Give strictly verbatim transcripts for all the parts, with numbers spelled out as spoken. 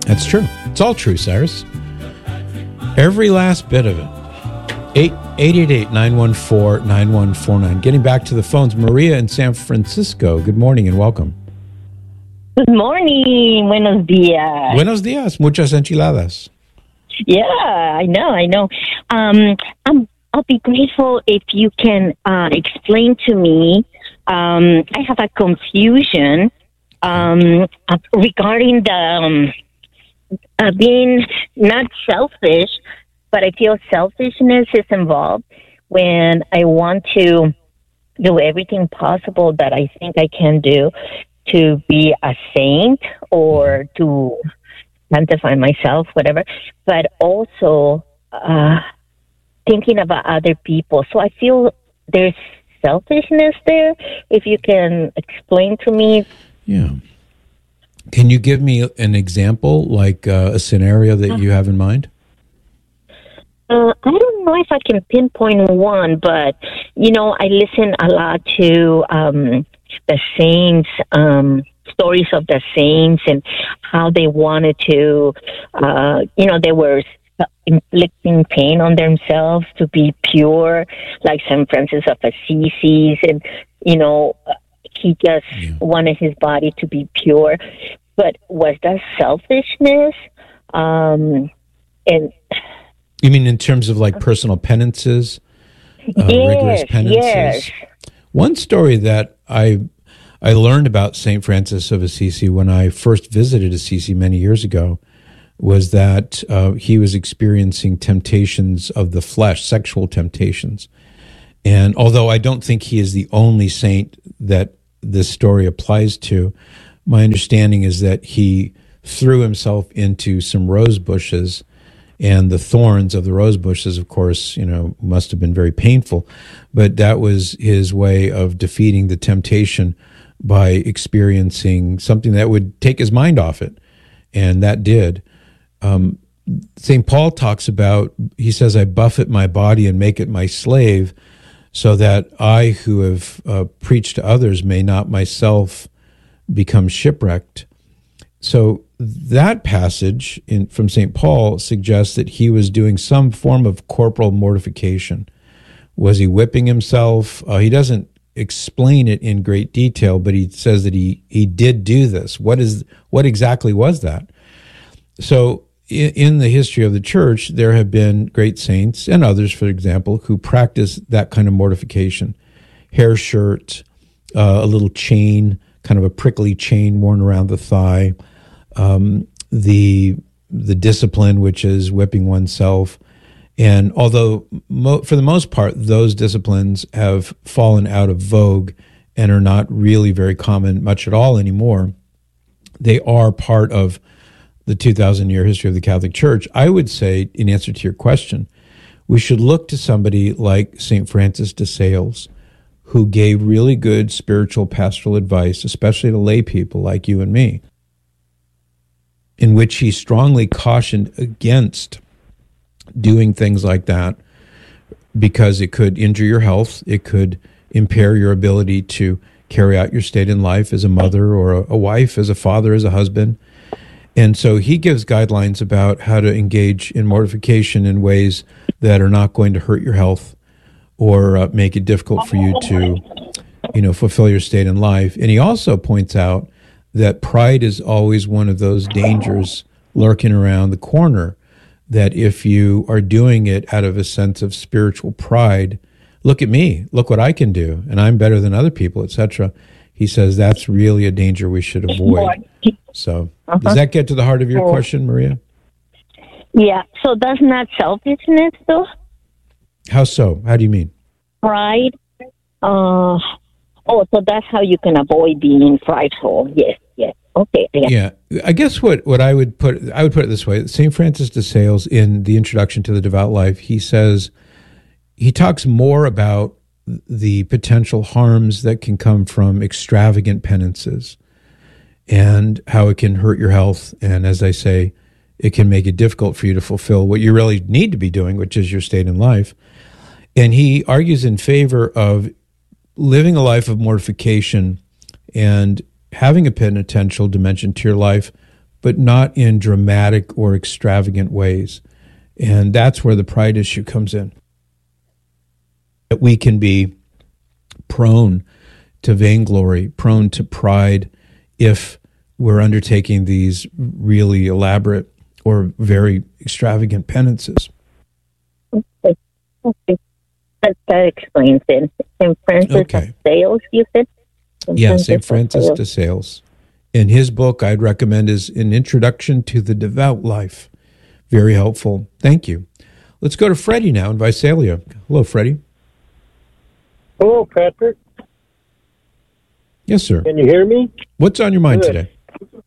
That's true. It's all true, Cyrus. Every last bit of it. eight eight eight, nine one four, nine one four nine. Getting back to the phones, Maria in San Francisco. Good morning and welcome. Good morning. Buenos dias. Buenos dias. Muchas enchiladas. Yeah, I know, I know. Um, I'm, I'll be grateful if you can uh, explain to me. Um, I have a confusion um, uh, regarding the um, uh, being not selfish, but I feel selfishness is involved when I want to do everything possible that I think I can do to be a saint or to sanctify myself, whatever, but also uh, thinking about other people. So I feel there's selfishness there. If you can explain to me. Yeah. Can you give me an example, like uh, a scenario that you have in mind? Uh, I don't know if I can pinpoint one, but, you know, I listen a lot to um, the saints, um, stories of the saints and how they wanted to, uh, you know, they were inflicting pain on themselves to be pure, like Saint Francis of Assisi, and, you know, he just yeah. wanted his body to be pure. But was that selfishness? Um, and you mean in terms of like personal penances, uh, yes, rigorous penances? Yes. One story that I I learned about Saint Francis of Assisi when I first visited Assisi many years ago was that uh, he was experiencing temptations of the flesh, sexual temptations. And although I don't think he is the only saint that this story applies to, my understanding is that he threw himself into some rose bushes, and the thorns of the rose bushes, of course, you know, must have been very painful. But that was his way of defeating the temptation by experiencing something that would take his mind off it. And that did. Um, Saint Paul talks about, he says, I buffet my body and make it my slave, so that I who have uh, preached to others may not myself become shipwrecked. So that passage in, from Saint Paul suggests that he was doing some form of corporal mortification. Was he whipping himself? Uh, he doesn't explain it in great detail, but he says that he, he did do this. What is what exactly was that? So in, in the history of the church, there have been great saints and others, for example, who practice that kind of mortification. Hair shirt, uh, a little chain, kind of a prickly chain worn around the thigh, um, the the discipline, which is whipping oneself. And although mo- for the most part, those disciplines have fallen out of vogue and are not really very common much at all anymore, they are part of the two thousand year history of the Catholic Church. I would say, in answer to your question, we should look to somebody like Saint Francis de Sales, who gave really good spiritual pastoral advice, especially to lay people like you and me, in which he strongly cautioned against doing things like that because it could injure your health, it could impair your ability to carry out your state in life as a mother or a, a wife, as a father, as a husband. And so he gives guidelines about how to engage in mortification in ways that are not going to hurt your health or uh, make it difficult for you to, you know, fulfill your state in life. And he also points out that pride is always one of those dangers lurking around the corner, that if you are doing it out of a sense of spiritual pride, look at me, look what I can do, and I'm better than other people, et cetera. He says that's really a danger we should avoid. So uh-huh. Does that get to the heart of your question, Maria? Yeah, so that's not selfishness, though? How so? How do you mean? Pride. Uh, oh, so that's how you can avoid being prideful. Yes, yes. Okay. Yeah. yeah, I guess what, what I would put, I would put it this way. Saint Francis de Sales, in the Introduction to the Devout Life, he says, he talks more about the potential harms that can come from extravagant penances and how it can hurt your health. And as I say, it can make it difficult for you to fulfill what you really need to be doing, which is your state in life. And he argues in favor of living a life of mortification and having a penitential dimension to your life, but not in dramatic or extravagant ways. And that's where the pride issue comes in. That we can be prone to vainglory, prone to pride if we're undertaking these really elaborate or very extravagant penances. Okay. Okay. That, that explains it. Saint Francis Okay. de Sales, you said? Saint Yeah, Francis Saint de Francis Sales. de Sales. And his book I'd recommend is An Introduction to the Devout Life. Very helpful. Thank you. Let's go to Freddie now in Visalia. Hello, Freddie. Hello, Patrick. Yes, sir. Can you hear me? What's on your mind Good. today?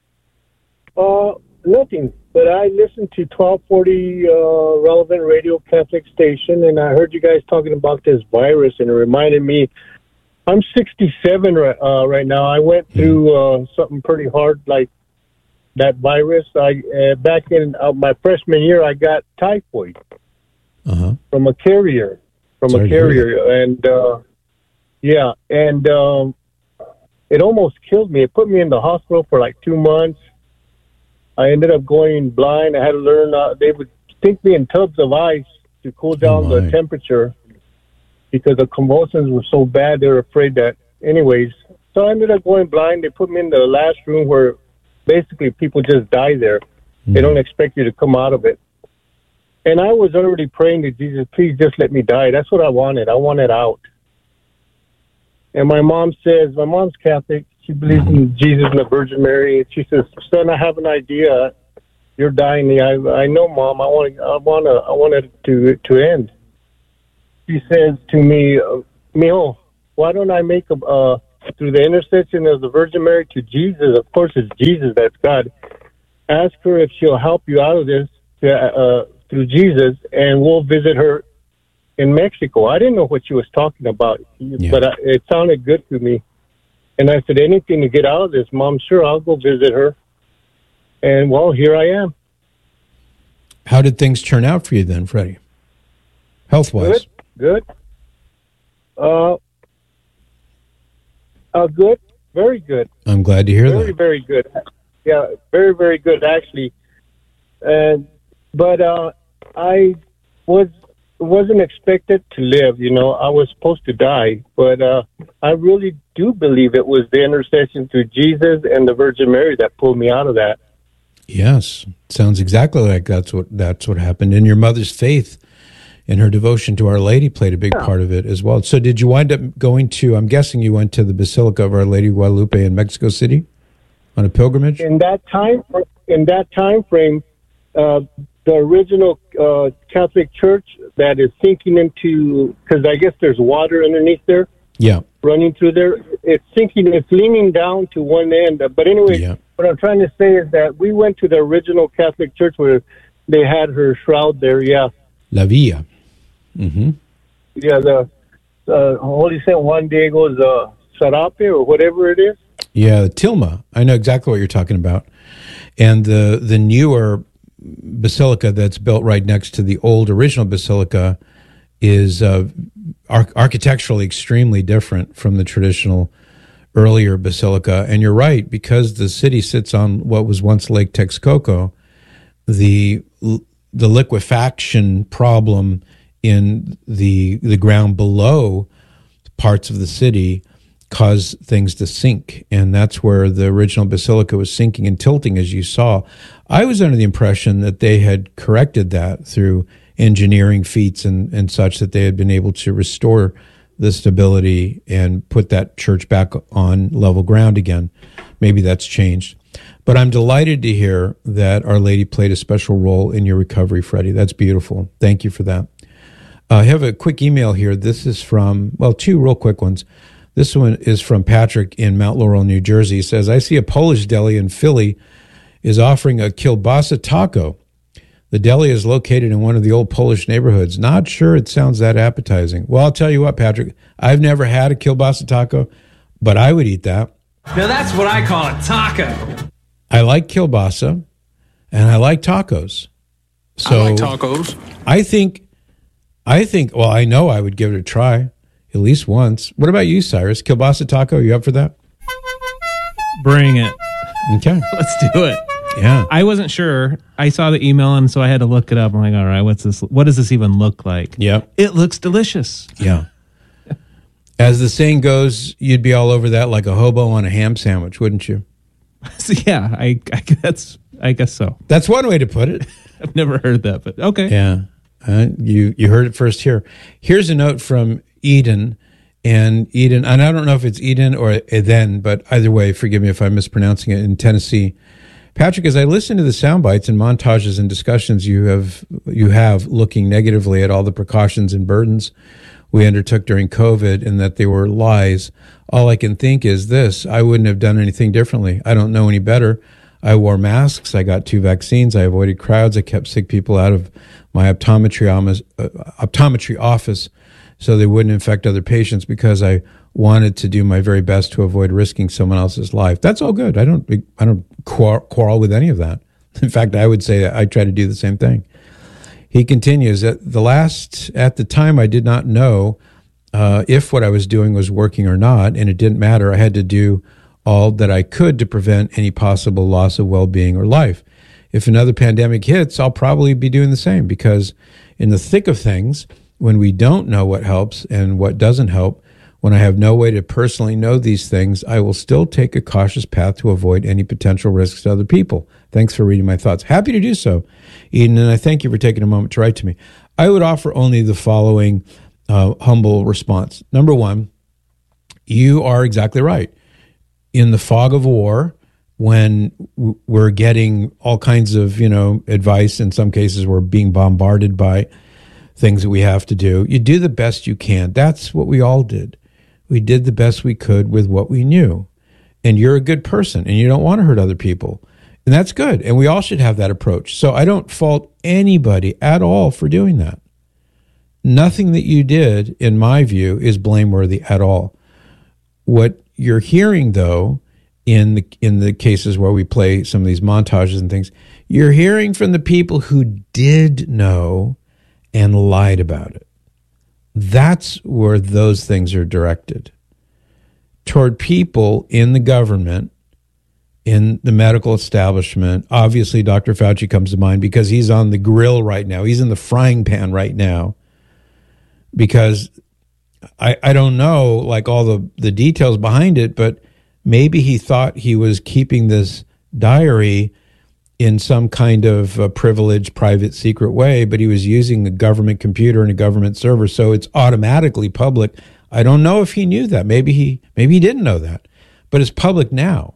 Uh, nothing. But I listened to twelve forty uh, Relevant Radio Catholic Station, and I heard you guys talking about this virus, and it reminded me. I'm sixty-seven right, uh, right now. I went through uh, something pretty hard, like that virus. I uh, back in uh, my freshman year, I got typhoid Uh-huh. from a carrier, from Sorry a to hear carrier, and uh, yeah, and um, it almost killed me. It put me in the hospital for like two months. I ended up going blind. I had to learn. Uh, they would stick me in tubs of ice to cool down Oh, my. the temperature because the convulsions were so bad. They were afraid that, anyways. So I ended up going blind. They put me in the last room where basically people just die there. Mm. They don't expect you to come out of it. And I was already praying to Jesus, please just let me die. That's what I wanted. I wanted out. And my mom says, my mom's Catholic. She believes in Jesus and the Virgin Mary. And she says, son, I have an idea. You're dying. I, I know, Mom. I want, I want, to, I want it to to end. She says to me, Mijo, why don't I make a uh, through the intercession of the Virgin Mary to Jesus? Of course, it's Jesus. That's God. Ask her if she'll help you out of this uh, through Jesus, and we'll visit her in Mexico. I didn't know what she was talking about, Yeah. but I, it sounded good to me. And I said, anything to get out of this, Mom. Sure, I'll go visit her. And, well, here I am. How did things turn out for you then, Freddie? Health-wise? Good, good. Uh, uh, good, very good. I'm glad to hear Very, that. very good. Yeah, very, very good, actually. And But uh, I was wasn't expected to live, you know. I was supposed to die. But uh, I really do believe it was the intercession through Jesus and the Virgin Mary that pulled me out of that. Yes, sounds exactly like that's what that's what happened. And your mother's faith and her devotion to Our Lady played a big Yeah. part of it as well. So, did you wind up going to? I'm guessing you went to the Basilica of Our Lady of Guadalupe in Mexico City on a pilgrimage. In that time, in that time frame, uh, the original uh, Catholic Church that is sinking into, because I guess there's water underneath there. Yeah, Running through there, it's sinking. It's leaning down to one end. But anyway, yeah, what I'm trying to say is that we went to the original Catholic Church where they had her shroud there. Yeah, La Villa. Mm-hmm. yeah. The uh, Holy Saint Juan Diego's uh, Serape or whatever it is. Yeah, Tilma. I know exactly what you're talking about. And the the newer basilica that's built right next to the old original basilica is uh, ar- architecturally extremely different from the traditional earlier basilica. And you're right, because the city sits on what was once Lake Texcoco, the the liquefaction problem in the the ground below parts of the city cause things to sink, and that's where the original basilica was sinking and tilting, as you saw. I was under the impression that they had corrected that through engineering feats and, and such, that they had been able to restore the stability and put that church back on level ground again. Maybe that's changed. But I'm delighted to hear that Our Lady played a special role in your recovery, Freddie. That's beautiful. Thank you for that. Uh, I have a quick email here. This is from, well, two real quick ones. This one is from Patrick in Mount Laurel, New Jersey. He says, I see a Polish deli in Philly is offering a kielbasa taco. The deli is located in one of the old Polish neighborhoods. Not sure it sounds that appetizing. Well, I'll tell you what, Patrick, I've never had a kielbasa taco, but I would eat that. Now that's what I call a taco. I like kielbasa, and I like tacos. So I like tacos. I think, I think, well, I know I would give it a try. At least once. What about you, Cyrus? Kielbasa taco, you up for that? Bring it. Okay. Let's do it. Yeah. I wasn't sure. I saw the email, and so I had to look it up. I'm like, all right, what's this? What does this even look like? Yep. It looks delicious. Yeah. As the saying goes, you'd be all over that like a hobo on a ham sandwich, wouldn't you? So, yeah, I, I that's I guess so. That's one way to put it. I've never heard that, but okay. Yeah. Uh, you you heard it first here. Here's a note from Eden. And Eden, and I don't know if it's Eden or Eden, but either way, forgive me if I'm mispronouncing it, in Tennessee. Patrick, as I listen to the sound bites and montages and discussions you have you have looking negatively at all the precautions and burdens we undertook during COVID and that they were lies, all I can think is this: I wouldn't have done anything differently. I don't know any better. I wore masks. I got two vaccines. I avoided crowds. I kept sick people out of my optometry, uh, optometry office so they wouldn't infect other patients because I wanted to do my very best to avoid risking someone else's life. That's all good. I don't I don't quarrel with any of that. In fact, I would say I try to do the same thing. He continues, at the last at the time I did not know uh, if what I was doing was working or not, and it didn't matter. I had to do all that I could to prevent any possible loss of well-being or life. If another pandemic hits, I'll probably be doing the same because in the thick of things, when we don't know what helps and what doesn't help, when I have no way to personally know these things, I will still take a cautious path to avoid any potential risks to other people. Thanks for reading my thoughts. Happy to do so, Eden, and I thank you for taking a moment to write to me. I would offer only the following uh, humble response. Number one, you are exactly right. In the fog of war, when we're getting all kinds of, you know, advice, in some cases we're being bombarded by things that we have to do, you do the best you can. That's what we all did. We did the best we could with what we knew. And you're a good person, and you don't want to hurt other people. And that's good. And we all should have that approach. So I don't fault anybody at all for doing that. Nothing that you did, in my view, is blameworthy at all. What you're hearing, though, in the in the cases where we play some of these montages and things, you're hearing from the people who did know and lied about it. That's where those things are directed. Toward people in the government, in the medical establishment. Obviously, Doctor Fauci comes to mind because he's on the grill right now. He's in the frying pan right now. Because I, I don't know, like, all the, the details behind it, but maybe he thought he was keeping this diary in some kind of a privileged, private, secret way, but he was using a government computer and a government server, so it's automatically public. I don't know if he knew that. Maybe he maybe he didn't know that, but it's public now.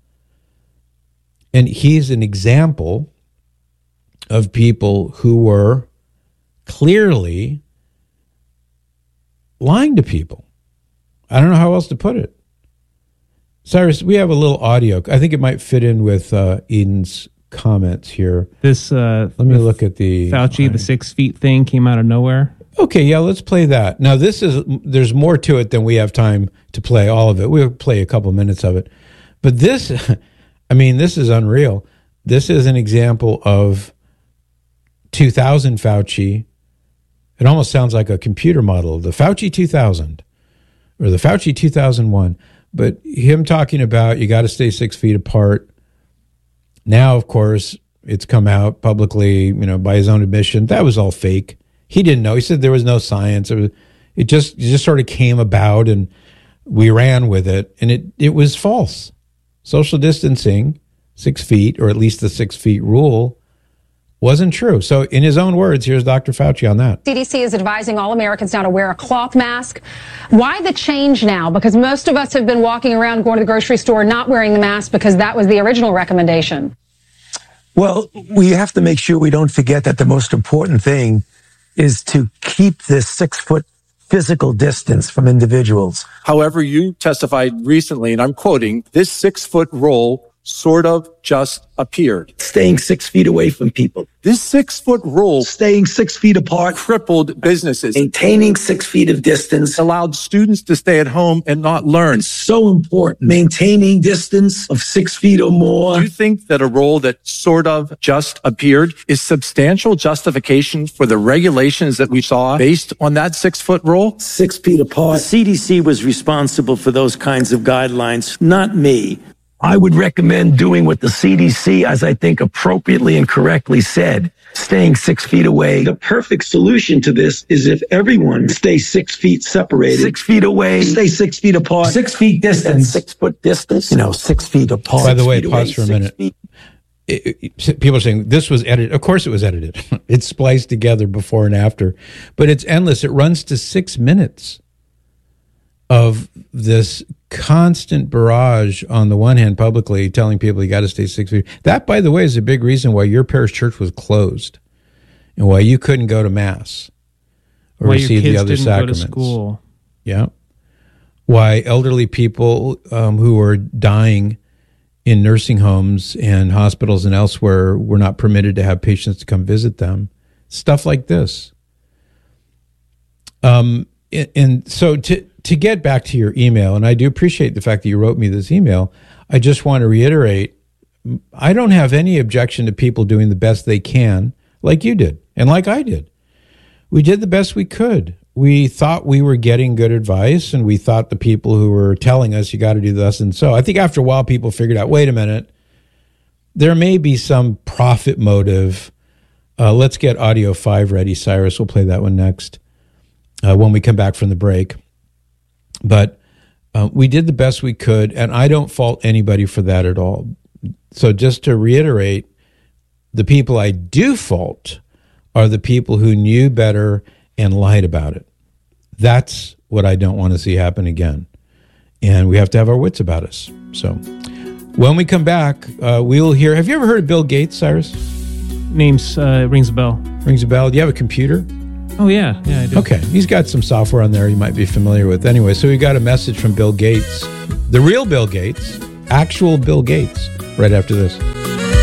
And he's an example of people who were clearly lying to people. I don't know how else to put it. Cyrus, we have a little audio. I think it might fit in with uh, Eden's comments here. This uh, let me look at the Fauci, the six feet thing came out of nowhere. Okay, yeah, let's play that. Now, this is there's more to it than we have time to play all of it. We'll play a couple minutes of it. But this, I mean, this is unreal. This is an example of two thousand Fauci. It almost sounds like a computer model, the Fauci two thousand or the Fauci two thousand one. But him talking about you got to stay six feet apart. Now, of course, it's come out publicly, you know, by his own admission. That was all fake. He didn't know. He said there was no science. It, was, it just it just sort of came about, and we ran with it, and it, it was false. Social distancing, six feet, or at least the six feet rule, wasn't true. So in his own words, here's Doctor Fauci on that. C D C is advising all Americans now to wear a cloth mask. Why the change now? Because most of us have been walking around, going to the grocery store, not wearing the mask because that was the original recommendation. Well, we have to make sure we don't forget that the most important thing is to keep this six-foot physical distance from individuals. However, you testified recently, and I'm quoting, this six-foot rule sort of just appeared. Staying six feet away from people. This six-foot rule, staying six feet apart, crippled businesses. Maintaining six feet of distance. Allowed students to stay at home and not learn. It's so important. Maintaining distance of six feet or more. Do you think that a rule that sort of just appeared is substantial justification for the regulations that we saw based on that six-foot rule? Six feet apart. The C D C was responsible for those kinds of guidelines, not me. I would recommend doing what the C D C, as I think appropriately and correctly said, staying six feet away. The perfect solution to this is if everyone stays six feet separated, six feet away, stay six feet apart, six feet distance, six foot distance, you know, six feet apart. By the way, pause for a minute. It, it, people are saying this was edited. Of course it was edited. It's spliced together before and after, but it's endless. It runs to six minutes of this constant barrage on the one hand publicly telling people you got to stay six feet. That, by the way, is a big reason why your parish church was closed and why you couldn't go to mass or why receive your kids the other didn't sacraments. Go to school. Yeah. Why elderly people um, who are dying in nursing homes and hospitals and elsewhere were not permitted to have patients to come visit them. Stuff like this. Um, and, and so to to get back to your email, and I do appreciate the fact that you wrote me this email, I just want to reiterate, I don't have any objection to people doing the best they can, like you did, and like I did. We did the best we could. We thought we were getting good advice, and we thought the people who were telling us you got to do this and so. I think after a while, people figured out, wait a minute, there may be some profit motive. Uh, let's get audio five ready, Cyrus. We'll play that one next uh, when we come back from the break. But uh, we did the best we could, and I don't fault anybody for that at all. So just to reiterate, the people I do fault are the people who knew better and lied about it. That's what I don't want to see happen again. And we have to have our wits about us. So when we come back, uh, we'll hear... Have you ever heard of Bill Gates, Cyrus? Names uh, rings a bell. Rings a bell. Do you have a computer? Oh, yeah. Yeah, I do. Okay. He's got some software on there you might be familiar with. Anyway, so we got a message from Bill Gates, the real Bill Gates, actual Bill Gates, right after this.